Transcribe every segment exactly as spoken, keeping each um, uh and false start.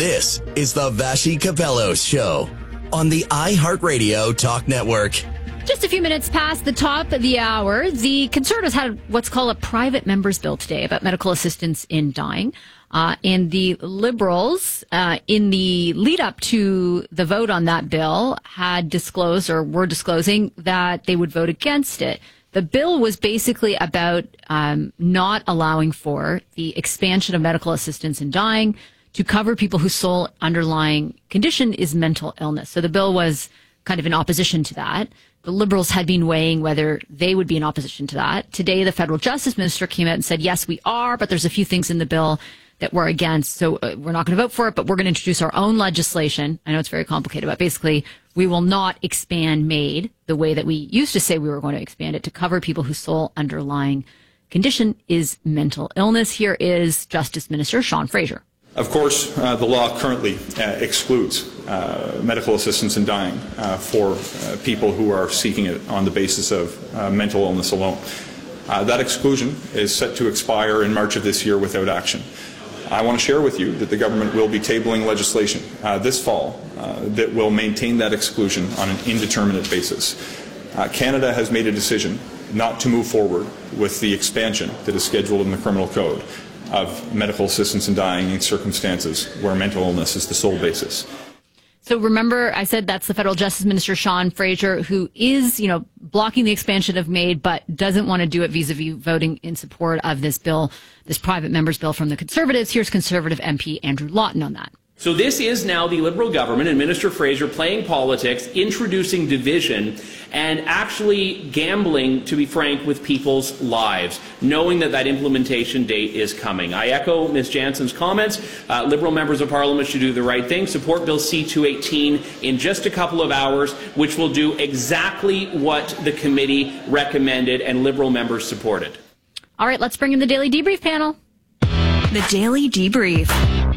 This is the Vassy Capello Show on the iHeartRadio Talk Network. Just a few minutes past the top of the hour, the Conservatives had what's called a private members' bill today about medical assistance in dying. Uh, and the Liberals, uh, in the lead up to the vote on that bill, had disclosed or were disclosing that they would vote against it. The bill was basically about um, not allowing for the expansion of medical assistance in dying to cover people whose sole underlying condition is mental illness. So the bill was kind of in opposition to that. The Liberals had been weighing whether they would be in opposition to that. Today, the federal justice minister came out and said, yes, we are, but there's a few things in the bill that we're against. So uh, we're not going to vote for it, but we're going to introduce our own legislation. I know it's very complicated, but basically we will not expand MAID the way that we used to say we were going to expand it to cover people whose sole underlying condition is mental illness. Here is Justice Minister Sean Fraser. Of course, uh, the law currently uh, excludes uh, medical assistance in dying uh, for uh, people who are seeking it on the basis of uh, mental illness alone. Uh, that exclusion is set to expire in March of this year without action. I want to share with you that the government will be tabling legislation uh, this fall uh, that will maintain that exclusion on an indeterminate basis. Uh, Canada has made a decision not to move forward with the expansion that is scheduled in the Criminal Code of medical assistance in dying in circumstances where mental illness is the sole basis. So remember, I said that's the federal justice minister, Sean Fraser, who is, you know, blocking the expansion of MAID, but doesn't want to do it vis-a-vis voting in support of this bill, this private members bill from the Conservatives. Here's Conservative M P Andrew Lawton on that. So this is now the Liberal government and Minister Fraser playing politics, introducing division, and actually gambling, to be frank, with people's lives, knowing that that implementation date is coming. I echo Miz Jansen's comments. Uh, Liberal members of Parliament should do the right thing. Support Bill C two eighteen in just a couple of hours, which will do exactly what the committee recommended and Liberal members supported. All right, let's bring in the Daily Debrief panel. The Daily Debrief.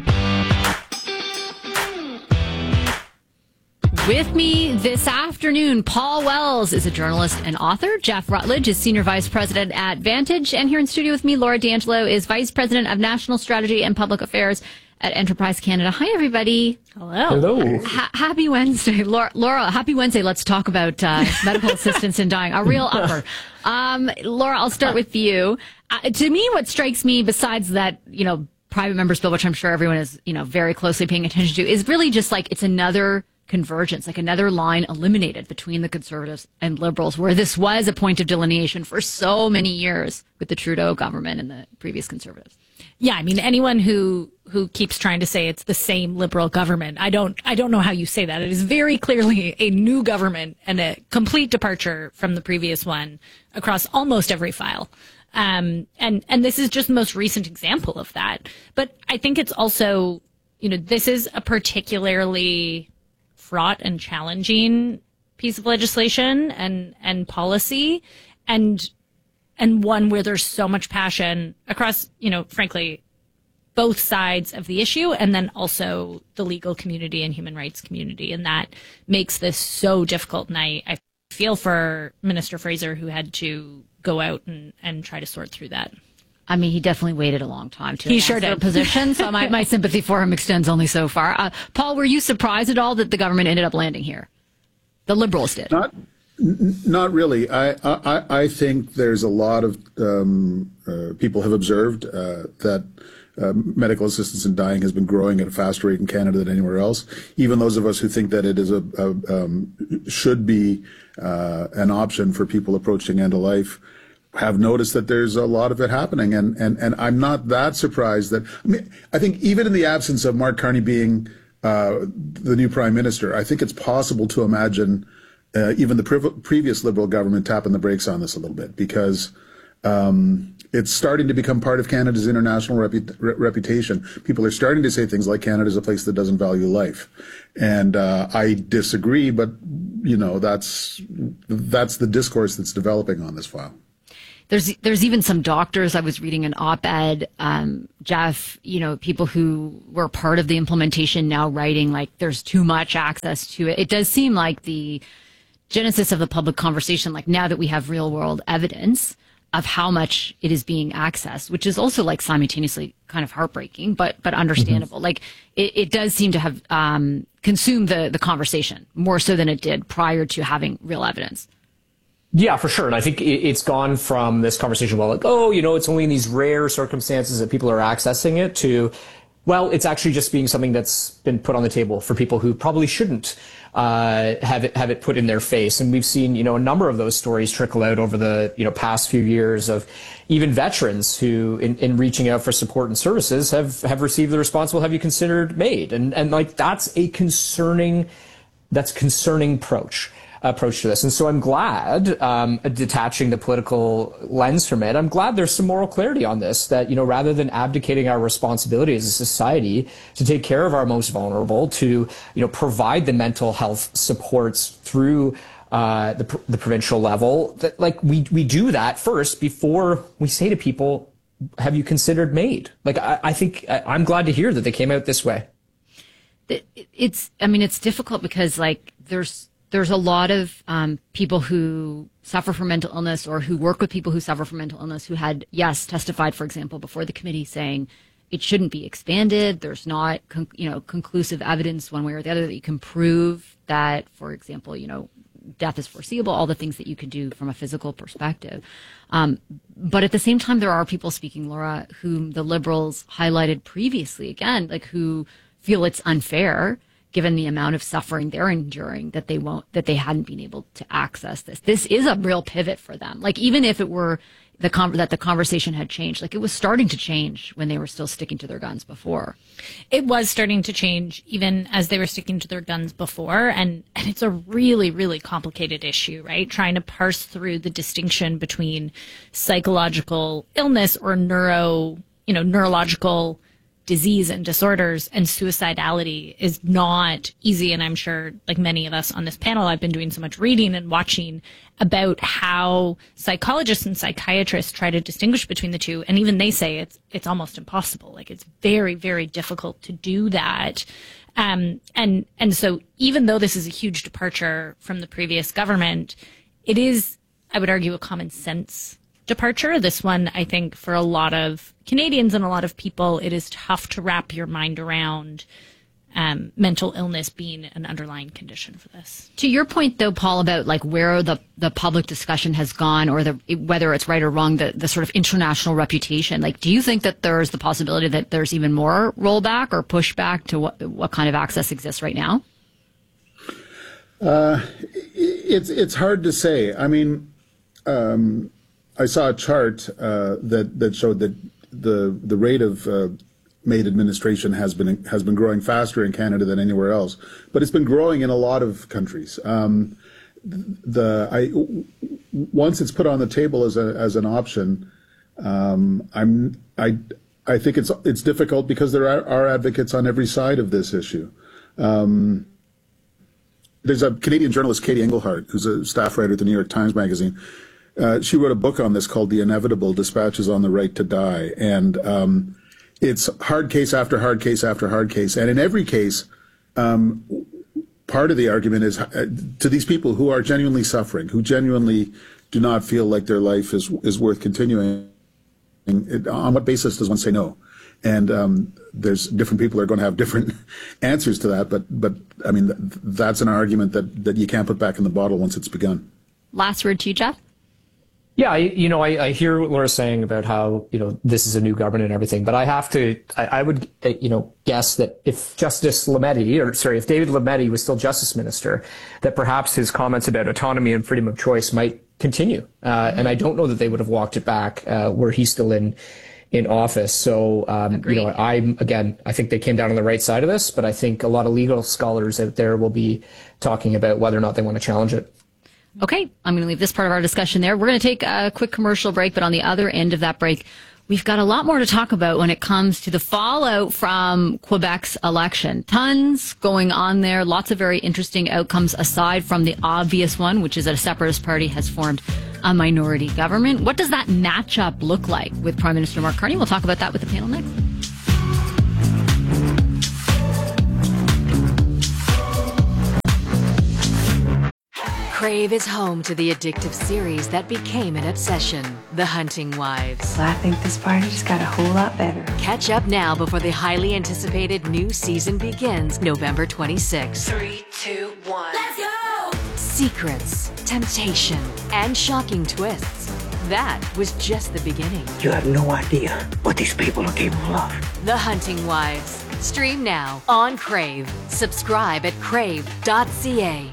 With me this afternoon, Paul Wells is a journalist and author. Jeff Rutledge is Senior Vice President at Vantage. And here in studio with me, Laura D'Angelo is Vice President of National Strategy and Public Affairs at Enterprise Canada. Hi, everybody. Hello. Hello. Ha- happy Wednesday. Laura, Laura, happy Wednesday. Let's talk about uh, medical assistance in dying. A real upper. Um, Laura, I'll start with you. Uh, to me, what strikes me, besides that, you know, private members bill, which I'm sure everyone is, you know, very closely paying attention to, is really just like it's another convergence, like another line eliminated between the Conservatives and Liberals, where this was a point of delineation for so many years with the Trudeau government and the previous Conservatives. Yeah, I mean, anyone who who keeps trying to say it's the same Liberal government, I don't I don't know how you say that. It is very clearly a new government and a complete departure from the previous one across almost every file. Um, and and this is just the most recent example of that. But I think it's also, you know, this is a particularly fraught and challenging piece of legislation and, and policy, and and one where there's so much passion across, you know, frankly, both sides of the issue, and then also the legal community and human rights community. And that makes this so difficult. And I, I feel for Minister Fraser, who had to go out and, and try to sort through that. I mean, he definitely waited a long time to he sure did. position, so my, my sympathy for him extends only so far. Uh, Paul, were you surprised at all that the government ended up landing here? The Liberals did. Not, n- not really. I, I, I think there's a lot of um, uh, people have observed uh, that uh, medical assistance in dying has been growing at a faster rate in Canada than anywhere else. Even those of us who think that it is a, a um, should be uh, an option for people approaching end of life have noticed that there's a lot of it happening. And, and, and I'm not that surprised that, I mean, I think even in the absence of Mark Carney being uh, the new prime minister, I think it's possible to imagine uh, even the pre- previous Liberal government tapping the brakes on this a little bit, because um, it's starting to become part of Canada's international repu- re- reputation. People are starting to say things like Canada's a place that doesn't value life. And uh, I disagree, but, you know, that's that's the discourse that's developing on this file. There's there's even some doctors. I was reading an op-ed, um, Jeff, you know, people who were part of the implementation now writing like there's too much access to it. It does seem like the genesis of the public conversation, like now that we have real world evidence, of how much it is being accessed, which is also like simultaneously kind of heartbreaking, but but understandable. Mm-hmm. Like it, it does seem to have um, consumed the the conversation more so than it did prior to having real evidence. Yeah, for sure. And I think it's gone from this conversation, well, like, oh, you know, it's only in these rare circumstances that people are accessing it, to, well, it's actually just being something that's been put on the table for people who probably shouldn't uh, have it have it put in their face. And we've seen, you know, a number of those stories trickle out over the, you know, past few years of even veterans who, in, in reaching out for support and services, have have received the response, well, have you considered MAID? And and like that's a concerning, that's concerning approach. approach to this. And so I'm glad, um, detaching the political lens from it, I'm glad there's some moral clarity on this, that, you know, rather than abdicating our responsibility as a society to take care of our most vulnerable, to, you know, provide the mental health supports through uh, the, the provincial level, that like we, we do that first before we say to people, have you considered MAID? Like, I, I think I, I'm glad to hear that they came out this way. It's, I mean, it's difficult because like there's, There's a lot of um, people who suffer from mental illness or who work with people who suffer from mental illness who had, yes, testified, for example, before the committee saying it shouldn't be expanded. There's not, con- you know, conclusive evidence one way or the other that you can prove that, for example, you know, death is foreseeable, all the things that you could do from a physical perspective. Um, but at the same time, there are people speaking, Laura, whom the Liberals highlighted previously, again, like who feel it's unfair given the amount of suffering they're enduring, that they won't, that they hadn't been able to access this. This is a real pivot for them. Like, even if it were the con- that the conversation had changed, like it was starting to change when they were still sticking to their guns before. It was starting to change even as they were sticking to their guns before. And, and it's a really, really complicated issue, right? Trying to parse through the distinction between psychological illness or neuro, you know, neurological disease and disorders and suicidality is not easy. And I'm sure, like many of us on this panel, I've been doing so much reading and watching about how psychologists and psychiatrists try to distinguish between the two. And even they say it's it's almost impossible. Like, it's very, very difficult to do that. Um, and and so even though this is a huge departure from the previous government, it is, I would argue, a common sense departure. This one, I think, for a lot of Canadians and a lot of people, it is tough to wrap your mind around um, mental illness being an underlying condition for this. To your point, though, Paul, about like where the, the public discussion has gone, or the whether it's right or wrong, the, the sort of international reputation, like, do you think that there's the possibility that there's even more rollback or pushback to what, what kind of access exists right now? Uh, it's, it's hard to say. I mean, um, I saw a chart uh, that that showed that the the rate of uh, MAID administration has been has been growing faster in Canada than anywhere else, but it's been growing in a lot of countries. Um, the I once it's put on the table as a as an option, um, I'm I I think it's it's difficult because there are, are advocates on every side of this issue. Um, there's a Canadian journalist, Katie Engelhardt, who's a staff writer at the New York Times Magazine. Uh, she wrote a book on this called The Inevitable: Dispatches on the Right to Die. And um, it's hard case after hard case after hard case. And in every case, um, part of the argument is uh, to these people who are genuinely suffering, who genuinely do not feel like their life is, is worth continuing, it, on what basis does one say no? And um, there's different people are going to have different answers to that. But, but I mean, th- that's an argument that, that you can't put back in the bottle once it's begun. Last word to you, Jeff? Yeah, I, you know, I, I hear what Laura's saying about how, you know, this is a new government and everything, but I have to, I, I would, uh, you know, guess that if Justice Lametti, or sorry, if David Lametti was still Justice Minister, that perhaps his comments about autonomy and freedom of choice might continue. Uh, and I don't know that they would have walked it back uh, were he still in in office. So, um, you know, I'm, again, I think they came down on the right side of this, but I think a lot of legal scholars out there will be talking about whether or not they want to challenge it. Okay, I'm going to leave this part of our discussion there. We're going to take a quick commercial break, but on the other end of that break, we've got a lot more to talk about when it comes to the fallout from Quebec's election. Tons going on there, lots of very interesting outcomes aside from the obvious one, which is that a separatist party has formed a minority government. What does that matchup look like with Prime Minister Mark Carney? We'll talk about that with the panel next. Crave is home to the addictive series that became an obsession, The Hunting Wives. Well, I think this party just got a whole lot better. Catch up now before the highly anticipated new season begins November twenty-sixth. Three, two, one. Let's go! Secrets, temptation, and shocking twists. That was just the beginning. You have no idea what these people are capable of. The Hunting Wives. Stream now on Crave. Subscribe at crave dot c a.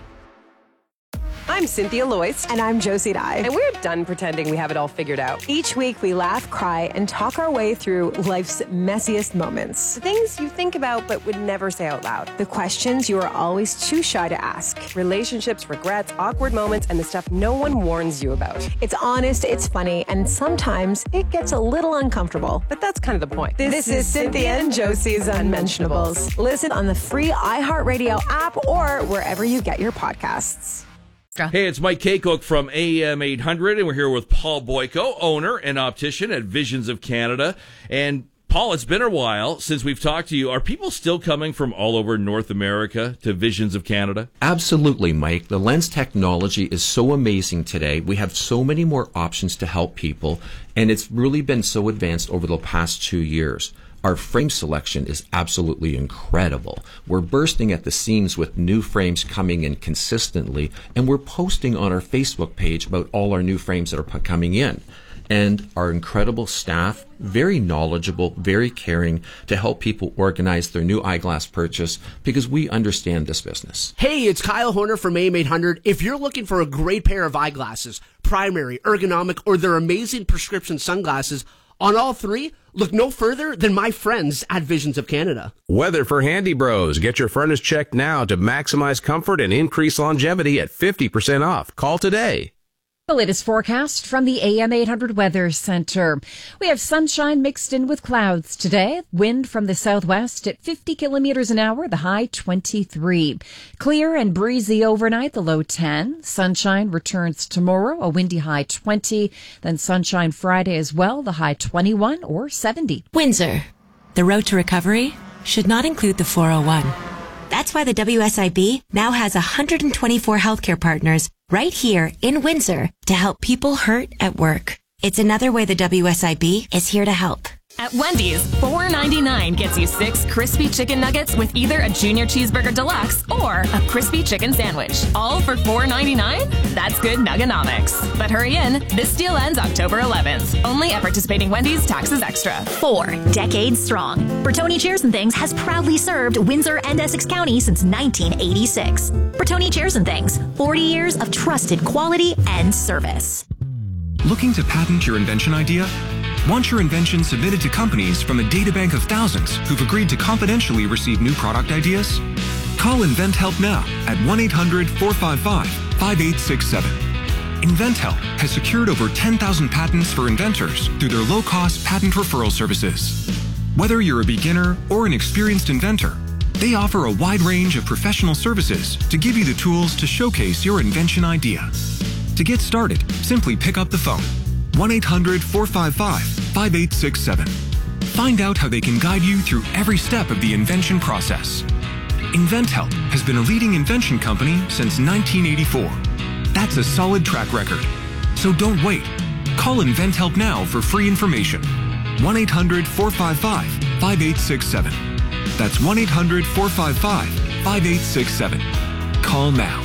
I'm Cynthia Loyce. And I'm Josie Dye. And we're done pretending we have it all figured out. Each week we laugh, cry, and talk our way through life's messiest moments. The things you think about but would never say out loud. The questions you are always too shy to ask. Relationships, regrets, awkward moments, and the stuff no one warns you about. It's honest, it's funny, and sometimes it gets a little uncomfortable. But that's kind of the point. This, this is, is Cynthia and Josie's Unmentionables. Listen on the free iHeartRadio app or wherever you get your podcasts. Hey, it's Mike Kaycook from A M eight hundred, and we're here with Paul Boyko, owner and optician at Visions of Canada. And Paul, it's been a while since we've talked to you. Are people still coming from all over North America to Visions of Canada? Absolutely, Mike. The lens technology is so amazing today. We have so many more options to help people, and it's really been so advanced over the past two years. Our frame selection is absolutely incredible. We're bursting at the seams with new frames coming in consistently, and we're posting on our Facebook page about all our new frames that are p- coming in. And our incredible staff, very knowledgeable, very caring to help people organize their new eyeglass purchase because we understand this business. Hey, it's Kyle Horner from A M eight hundred. If you're looking for a great pair of eyeglasses, primary, ergonomic, or their amazing prescription sunglasses, on all three, look no further than my friends at Visions of Canada. Weather for Handy Bros. Get your furnace checked now to maximize comfort and increase longevity at fifty percent off. Call today. The latest forecast from the A M eight hundred Weather Center. We have sunshine mixed in with clouds today. Wind from the southwest at fifty kilometers an hour, the high twenty-three. Clear and breezy overnight, the low ten. Sunshine returns tomorrow, a windy high twenty. Then sunshine Friday as well, the high twenty-one or seventy. Windsor. The road to recovery should not include the four oh one. That's why the W S I B now has one hundred twenty-four healthcare partners right here in Windsor to help people hurt at work. It's another way the W S I B is here to help. At Wendy's, four ninety-nine gets you six crispy chicken nuggets with either a junior cheeseburger deluxe or a crispy chicken sandwich. All for four ninety-nine? That's good nugganomics. But hurry in, this deal ends October eleventh. Only at participating Wendy's, taxes extra. Four decades strong. Bertoni Chairs and Things has proudly served Windsor and Essex County since nineteen eighty-six. Bertoni Chairs and Things, forty years of trusted quality and service. Looking to patent your invention idea? Want your invention submitted to companies from a databank of thousands who've agreed to confidentially receive new product ideas? Call InventHelp now at one eight hundred four five five five eight six seven. InventHelp has secured over ten thousand patents for inventors through their low-cost patent referral services. Whether you're a beginner or an experienced inventor, they offer a wide range of professional services to give you the tools to showcase your invention idea. To get started, simply pick up the phone. one eight hundred four five five five eight six seven. Find out how they can guide you through every step of the invention process. InventHelp has been a leading invention company since nineteen eighty-four. That's a solid track record. So don't wait. Call InventHelp now for free information. one eight hundred four five five five eight six seven. That's one eight hundred four five five five eight six seven. Call now.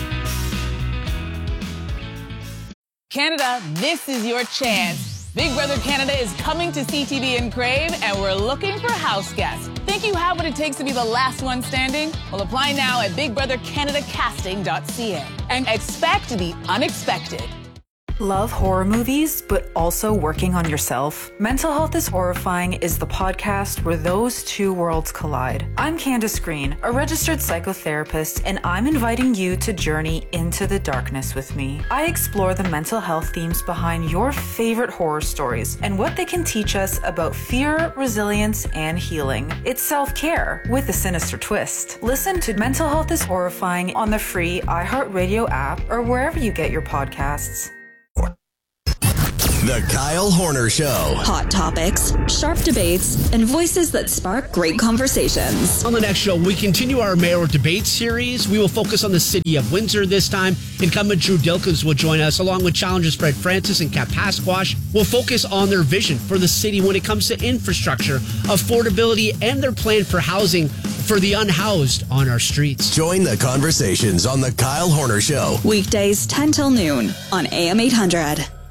Canada, this is your chance. Big Brother Canada is coming to C T V and Crave, and we're looking for house guests. Think you have what it takes to be the last one standing? Well, apply now at big brother canada casting dot c a and expect the unexpected. Love horror movies, but also working on yourself? Mental Health is Horrifying is the podcast where those two worlds collide. I'm Candace Green, a registered psychotherapist, and I'm inviting you to journey into the darkness with me. I explore the mental health themes behind your favorite horror stories and what they can teach us about fear, resilience, and healing. It's self-care with a sinister twist. Listen to Mental Health is Horrifying on the free iHeartRadio app or wherever you get your podcasts. The Kyle Horner Show. Hot topics, sharp debates, and voices that spark great conversations. On the next show, we continue our mayoral debate series. We will focus on the city of Windsor this time. Incumbent Drew Dilkens will join us, along with challengers Fred Francis and Kapuskasquatch. We'll focus on their vision for the city when it comes to infrastructure, affordability, and their plan for housing for the unhoused on our streets. Join the conversations on The Kyle Horner Show. Weekdays ten till noon on A M eight hundred.